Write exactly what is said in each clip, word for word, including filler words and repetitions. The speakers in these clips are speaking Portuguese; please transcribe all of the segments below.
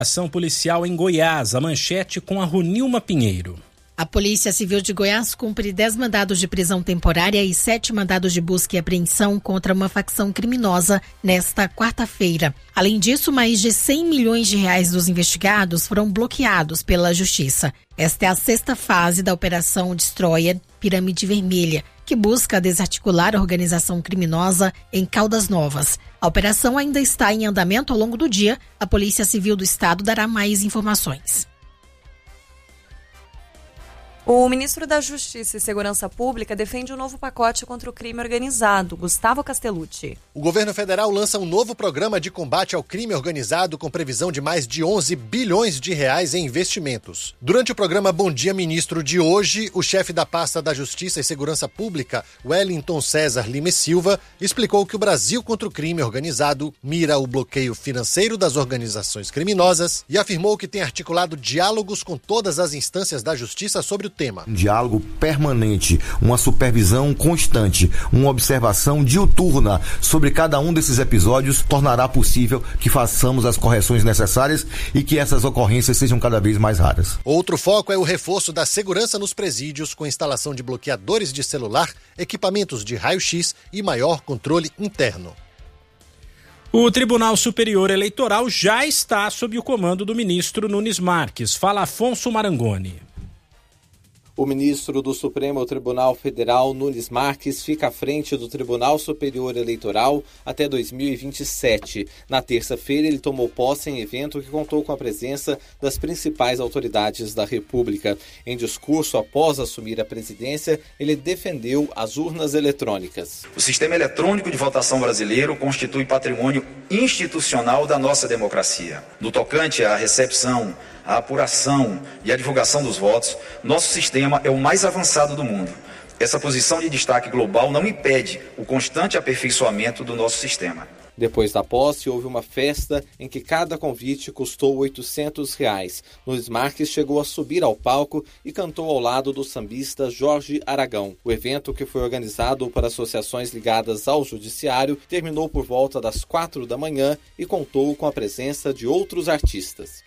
Ação policial em Goiás, a manchete com a Runilma Pinheiro. A Polícia Civil de Goiás cumpre dez mandados de prisão temporária e sete mandados de busca e apreensão contra uma facção criminosa nesta quarta-feira. Além disso, mais de cem milhões de reais dos investigados foram bloqueados pela Justiça. Esta é a sexta fase da Operação Destroyer Pirâmide Vermelha, que busca desarticular a organização criminosa em Caldas Novas. A operação ainda está em andamento ao longo do dia. A Polícia Civil do Estado dará mais informações. O ministro da Justiça e Segurança Pública defende um novo pacote contra o crime organizado. Gustavo Castellucci. O governo federal lança um novo programa de combate ao crime organizado com previsão de mais de onze bilhões de reais em investimentos. Durante o programa Bom Dia Ministro de hoje, o chefe da pasta da Justiça e Segurança Pública, Wellington César Lima e Silva, explicou que o Brasil contra o crime organizado mira o bloqueio financeiro das organizações criminosas e afirmou que tem articulado diálogos com todas as instâncias da justiça sobre o tema. Um diálogo permanente, uma supervisão constante, uma observação diuturna sobre cada um desses episódios tornará possível que façamos as correções necessárias e que essas ocorrências sejam cada vez mais raras. Outro foco é o reforço da segurança nos presídios com instalação de bloqueadores de celular, equipamentos de raio-x e maior controle interno. O Tribunal Superior Eleitoral já está sob o comando do ministro Nunes Marques. Fala Afonso Marangoni. O ministro do Supremo Tribunal Federal, Nunes Marques, fica à frente do Tribunal Superior Eleitoral até dois mil e vinte e sete. Na terça-feira, ele tomou posse em evento que contou com a presença das principais autoridades da República. Em discurso após assumir a presidência, ele defendeu as urnas eletrônicas. O sistema eletrônico de votação brasileiro constitui patrimônio institucional da nossa democracia. No tocante à recepção, a apuração e a divulgação dos votos, nosso sistema é o mais avançado do mundo. Essa posição de destaque global não impede o constante aperfeiçoamento do nosso sistema. Depois da posse, houve uma festa em que cada convite custou oitocentos reais. Nunes Marques chegou a subir ao palco e cantou ao lado do sambista Jorge Aragão. O evento, que foi organizado por associações ligadas ao judiciário, terminou por volta das quatro da manhã e contou com a presença de outros artistas.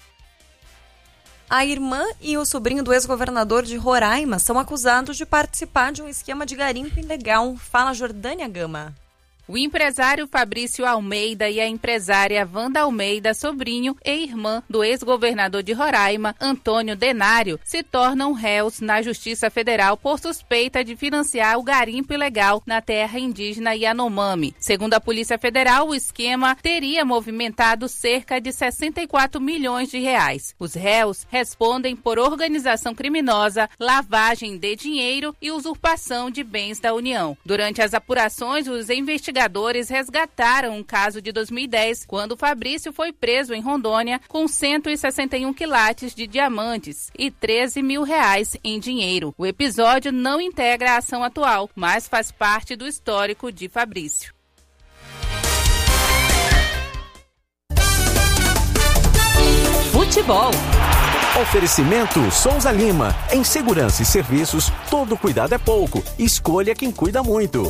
A irmã e o sobrinho do ex-governador de Roraima são acusados de participar de um esquema de garimpo ilegal. Fala Jordânia Gama. O empresário Fabrício Almeida e a empresária Wanda Almeida, sobrinho e irmã do ex-governador de Roraima, Antônio Denário, se tornam réus na Justiça Federal por suspeita de financiar o garimpo ilegal na terra indígena Yanomami. Segundo a Polícia Federal, o esquema teria movimentado cerca de sessenta e quatro milhões de reais. Os réus respondem por organização criminosa, lavagem de dinheiro e usurpação de bens da União. Durante as apurações, os investigadores Investigadores resgataram um caso de dois mil e dez, quando Fabrício foi preso em Rondônia com cento e sessenta e um quilates de diamantes e treze mil reais em dinheiro. O episódio não integra a ação atual, mas faz parte do histórico de Fabrício. Futebol. Oferecimento Souza Lima. Em segurança e serviços, todo cuidado é pouco. Escolha quem cuida muito.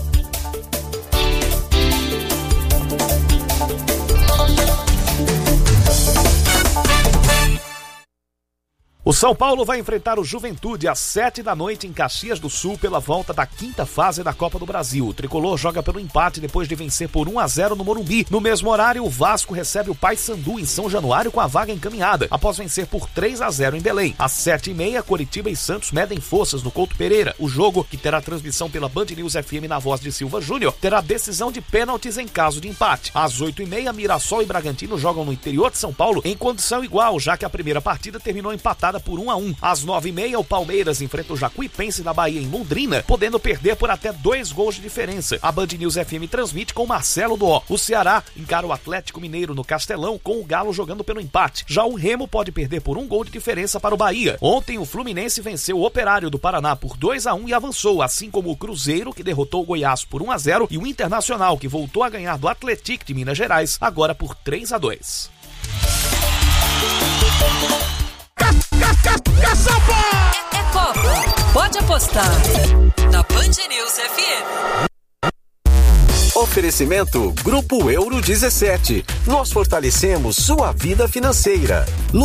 O São Paulo vai enfrentar o Juventude às sete da noite em Caxias do Sul pela volta da quinta fase da Copa do Brasil. O tricolor joga pelo empate depois de vencer por um a zero no Morumbi. No mesmo horário, o Vasco recebe o Paysandu em São Januário com a vaga encaminhada, após vencer por três a zero em Belém. Às sete e meia, Coritiba e Santos medem forças no Couto Pereira. O jogo, que terá transmissão pela Band News F M na voz de Silva Júnior, terá decisão de pênaltis em caso de empate. Às oito e meia, Mirassol e Bragantino jogam no interior de São Paulo em condição igual, já que a primeira partida terminou empatada por um a um. Às nove e meia, o Palmeiras enfrenta o Jacuipense na Bahia em Londrina, podendo perder por até dois gols de diferença. A Band News F M transmite com Marcelo Doó. O Ceará encara o Atlético Mineiro no Castelão, com o Galo jogando pelo empate. Já o Remo pode perder por um gol de diferença para o Bahia. Ontem, o Fluminense venceu o Operário do Paraná por dois a um e avançou, assim como o Cruzeiro, que derrotou o Goiás por um a zero, e o Internacional, que voltou a ganhar do Atlético de Minas Gerais, agora por três a dois. É, é Copa. Pode apostar na Band News F M. Oferecimento Grupo Euro dezessete. Nós fortalecemos sua vida financeira.